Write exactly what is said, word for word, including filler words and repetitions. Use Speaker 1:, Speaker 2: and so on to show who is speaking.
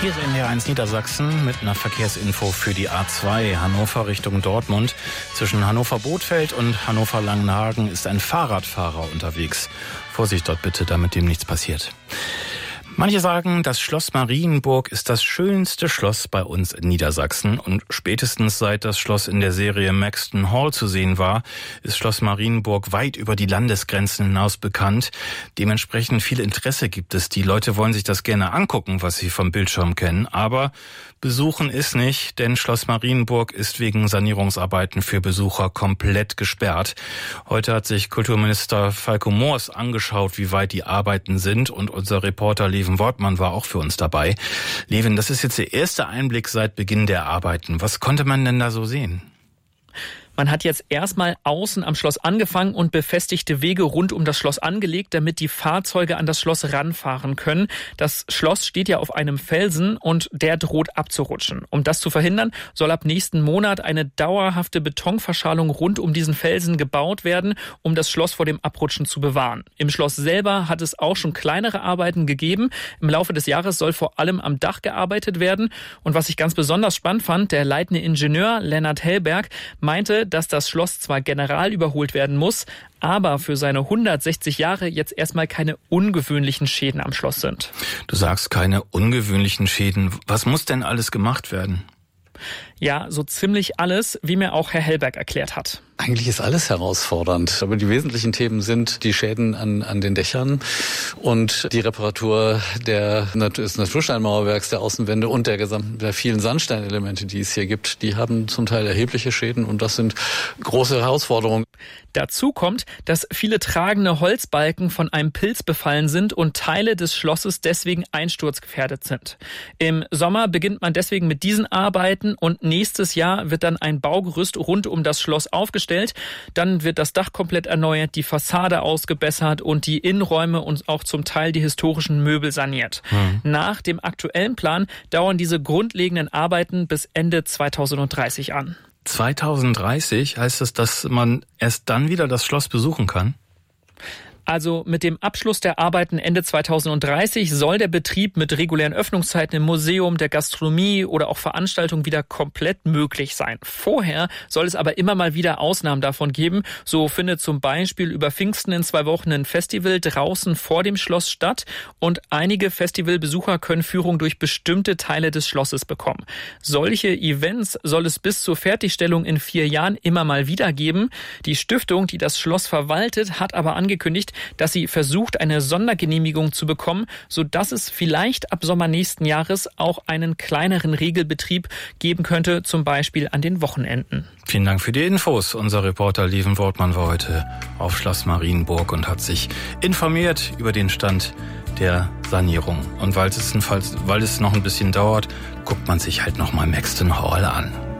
Speaker 1: Hier ist N D R eins Niedersachsen mit einer Verkehrsinfo für die A zwei Hannover Richtung Dortmund. Zwischen Hannover-Bothfeld und Hannover-Langenhagen ist ein Fahrradfahrer unterwegs. Vorsicht dort bitte, damit dem nichts passiert. Manche sagen, das Schloss Marienburg ist das schönste Schloss bei uns in Niedersachsen. Und spätestens seit das Schloss in der Serie Maxton Hall zu sehen war, ist Schloss Marienburg weit über die Landesgrenzen hinaus bekannt. Dementsprechend viel Interesse gibt es. Die Leute wollen sich das gerne angucken, was sie vom Bildschirm kennen. Aber besuchen ist nicht, denn Schloss Marienburg ist wegen Sanierungsarbeiten für Besucher komplett gesperrt. Heute hat sich Kulturminister Falco Moors angeschaut, wie weit die Arbeiten sind, und unser Reporter Levin Wortmann war auch für uns dabei. Levin, das ist jetzt der erste Einblick seit Beginn der Arbeiten. Was konnte man denn da so sehen?
Speaker 2: Man hat jetzt erstmal außen am Schloss angefangen und befestigte Wege rund um das Schloss angelegt, damit die Fahrzeuge an das Schloss ranfahren können. Das Schloss steht ja auf einem Felsen und der droht abzurutschen. Um das zu verhindern, soll ab nächsten Monat eine dauerhafte Betonverschalung rund um diesen Felsen gebaut werden, um das Schloss vor dem Abrutschen zu bewahren. Im Schloss selber hat es auch schon kleinere Arbeiten gegeben. Im Laufe des Jahres soll vor allem am Dach gearbeitet werden. Und was ich ganz besonders spannend fand, der leitende Ingenieur Lennart Hellberg meinte, dass das Schloss zwar general überholt werden muss, aber für seine hundertsechzig Jahre jetzt erstmal keine ungewöhnlichen Schäden am Schloss sind.
Speaker 1: Du sagst keine ungewöhnlichen Schäden. Was muss denn alles gemacht werden?
Speaker 2: Ja, so ziemlich alles, wie mir auch Herr Hellberg erklärt hat.
Speaker 3: Eigentlich ist alles herausfordernd, aber die wesentlichen Themen sind die Schäden an, an den Dächern und die Reparatur der, des Natursteinmauerwerks, der Außenwände und der gesamten, der vielen Sandsteinelemente, die es hier gibt. Die haben zum Teil erhebliche Schäden und das sind große Herausforderungen.
Speaker 2: Dazu kommt, dass viele tragende Holzbalken von einem Pilz befallen sind und Teile des Schlosses deswegen einsturzgefährdet sind. Im Sommer beginnt man deswegen mit diesen Arbeiten und nächstes Jahr wird dann ein Baugerüst rund um das Schloss aufgestellt. Dann wird das Dach komplett erneuert, die Fassade ausgebessert und die Innenräume und auch zum Teil die historischen Möbel saniert. Mhm. Nach dem aktuellen Plan dauern diese grundlegenden Arbeiten bis Ende zweitausenddreißig an.
Speaker 1: zweitausenddreißig heißt das, dass man erst dann wieder das Schloss besuchen kann?
Speaker 2: Also mit dem Abschluss der Arbeiten Ende zweitausenddreißig soll der Betrieb mit regulären Öffnungszeiten im Museum, der Gastronomie oder auch Veranstaltungen wieder komplett möglich sein. Vorher soll es aber immer mal wieder Ausnahmen davon geben. So findet zum Beispiel über Pfingsten in zwei Wochen ein Festival draußen vor dem Schloss statt und einige Festivalbesucher können Führung durch bestimmte Teile des Schlosses bekommen. Solche Events soll es bis zur Fertigstellung in vier Jahren immer mal wieder geben. Die Stiftung, die das Schloss verwaltet, hat aber angekündigt, dass sie versucht, eine Sondergenehmigung zu bekommen, sodass es vielleicht ab Sommer nächsten Jahres auch einen kleineren Regelbetrieb geben könnte, zum Beispiel an den Wochenenden.
Speaker 1: Vielen Dank für die Infos. Unser Reporter Levin Wortmann war heute auf Schloss Marienburg und hat sich informiert über den Stand der Sanierung. Und weil es, weil es noch ein bisschen dauert, guckt man sich halt nochmal Maxton Hall an.